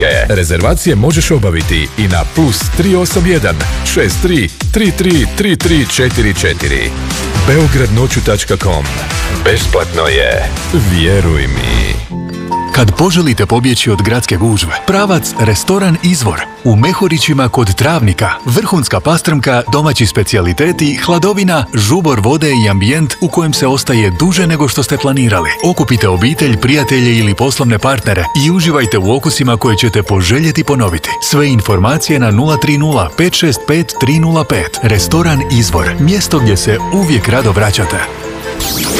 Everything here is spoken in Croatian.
Rezervacije možeš obaviti i na +381 63 33 3344. beogradnoću.com. Besplatno je. Vjeruj mi. Kad poželite pobjeći od gradske gužve, pravac Restoran Izvor. U Mehurićima kod Travnika, vrhunska pastrmka, domaći specijaliteti, hladovina, žubor vode i ambijent u kojem se ostaje duže nego što ste planirali. Okupite obitelj, prijatelje ili poslovne partnere i uživajte u okusima koje ćete poželjeti ponoviti. Sve informacije na 030 565 305. Restoran Izvor. Mjesto gdje se uvijek rado vraćate.